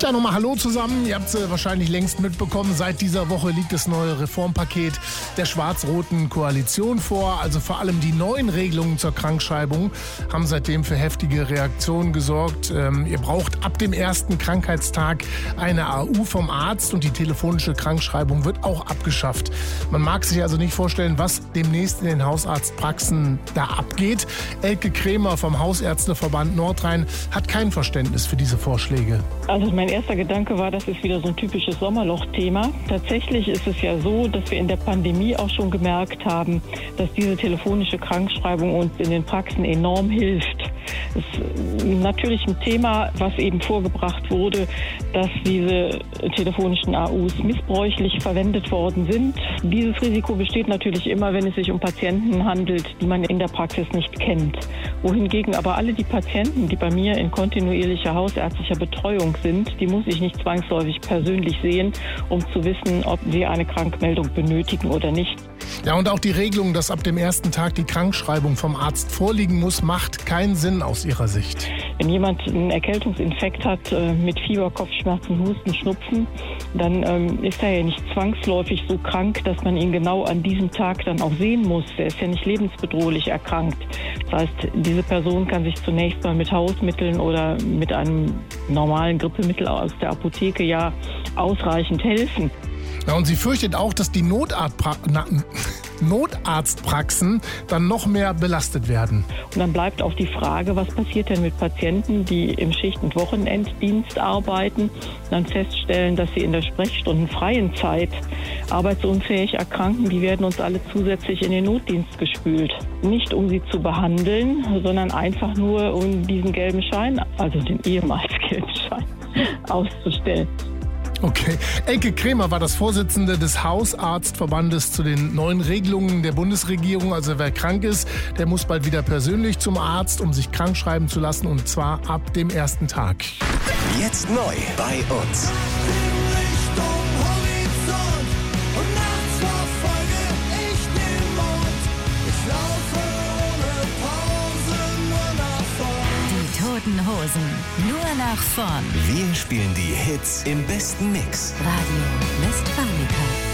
Ja, nochmal Hallo zusammen. Ihr habt es wahrscheinlich längst mitbekommen. Seit dieser Woche liegt das neue Reformpaket der schwarz-roten Koalition vor. Also vor allem die neuen Regelungen zur Krankschreibung haben seitdem für heftige Reaktionen gesorgt. Ihr braucht ab dem ersten Krankheitstag eine AU vom Arzt und die telefonische Krankschreibung wird auch abgeschafft. Man mag sich also nicht vorstellen, was demnächst in den Hausarztpraxen da abgeht. Elke Krämer vom Hausärzteverband Nordrhein hat kein Verständnis für diese Vorschläge. Also mein erster Gedanke war, das ist wieder so ein typisches Sommerloch-Thema. Tatsächlich ist es ja so, dass wir in der Pandemie auch schon gemerkt haben, dass diese telefonische Krankschreibung uns in den Praxen enorm hilft. Es ist natürlich ein Thema, was eben vorgebracht wurde, dass diese telefonischen AUs missbräuchlich verwendet worden sind. Dieses Risiko besteht natürlich immer, wenn es sich um Patienten handelt, die man in der Praxis nicht kennt. Wohingegen aber alle die Patienten, die bei mir in kontinuierlicher hausärztlicher Betreuung sind, die muss ich nicht zwangsläufig persönlich sehen, um zu wissen, ob sie eine Krankmeldung benötigen oder nicht. Ja, und auch die Regelung, dass ab dem ersten Tag die Krankschreibung vom Arzt vorliegen muss, macht keinen Sinn aus Ihrer Sicht. Wenn jemand einen Erkältungsinfekt hat mit Fieber, Kopfschmerzen, Husten, Schnupfen, dann ist er ja nicht zwangsläufig so krank, dass man ihn genau an diesem Tag dann auch sehen muss. Er ist ja nicht lebensbedrohlich erkrankt. Das heißt, diese Person kann sich zunächst mal mit Hausmitteln oder mit einem normalen Grippemittel aus der Apotheke ja ausreichend helfen. Ja, und sie fürchtet auch, dass die Notarztpraxen dann noch mehr belastet werden. Und dann bleibt auch die Frage, was passiert denn mit Patienten, die im Schicht- und Wochenenddienst arbeiten, dann feststellen, dass sie in der sprechstundenfreien Zeit arbeitsunfähig erkranken. Die werden uns alle zusätzlich in den Notdienst gespült. Nicht um sie zu behandeln, sondern einfach nur um diesen gelben Schein, also den ehemals gelben Schein, auszustellen. Okay. Elke Krämer war das Vorsitzende des Hausarztverbandes zu den neuen Regelungen der Bundesregierung. Also wer krank ist, der muss bald wieder persönlich zum Arzt, um sich krank schreiben zu lassen, und zwar ab dem ersten Tag. Jetzt neu bei uns. Toten Hosen, nur nach vorn. Wir spielen die Hits im besten Mix. Radio Westfalica.